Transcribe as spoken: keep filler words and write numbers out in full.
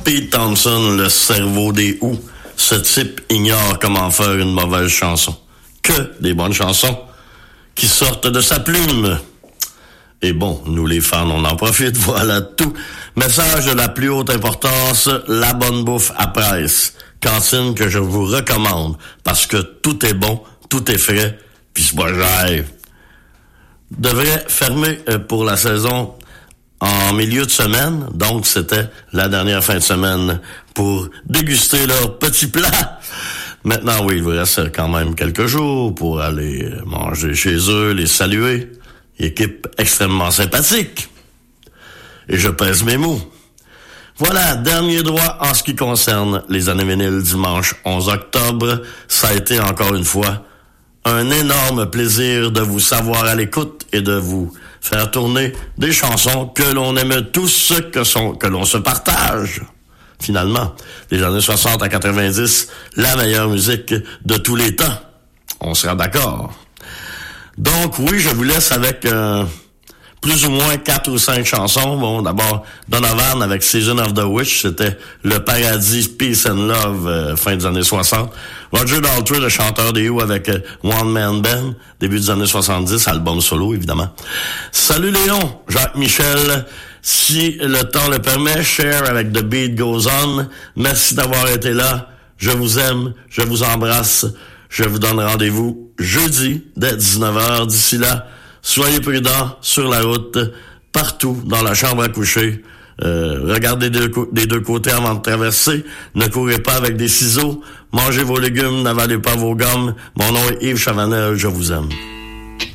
Pete Townshend, le cerveau des Who. Ce type ignore comment faire une mauvaise chanson. Que des bonnes chansons qui sortent de sa plume. Et bon, nous les fans, on en profite, voilà tout. Message de la plus haute importance, la bonne bouffe à Price. Cantine que je vous recommande, parce que tout est bon, tout est frais, puis c'est pas cher. Devrait fermer pour la saison en milieu de semaine, donc c'était la dernière fin de semaine pour déguster leurs petits plats. Maintenant, oui, il vous reste quand même quelques jours pour aller manger chez eux, les saluer. Équipe extrêmement sympathique. Et je pèse mes mots. Voilà, dernier droit en ce qui concerne les années vinyles dimanche onze octobre. Ça a été encore une fois un énorme plaisir de vous savoir à l'écoute et de vous faire tourner des chansons que l'on aime tous, que, sont, que l'on se partage. Finalement, des années soixante à quatre-vingt-dix, la meilleure musique de tous les temps. On sera d'accord. Donc oui, je vous laisse avec euh, plus ou moins quatre ou cinq chansons. Bon, d'abord, Donovan avec Season of the Witch, c'était le paradis Peace and Love, euh, fin des années soixante. Roger Daltrey, le chanteur des Who avec euh, One Man Band, début des années soixante-dix, album solo évidemment. Salut Léon, Jacques Michel, si le temps le permet, Cher avec The Beat Goes On. Merci d'avoir été là, je vous aime, je vous embrasse. Je vous donne rendez-vous jeudi dès dix-neuf heures. D'ici là, soyez prudents sur la route, partout dans la chambre à coucher. Euh, regardez des deux, des deux côtés avant de traverser. Ne courez pas avec des ciseaux. Mangez vos légumes, n'avalez pas vos gommes. Mon nom est Yves Chavanel, je vous aime.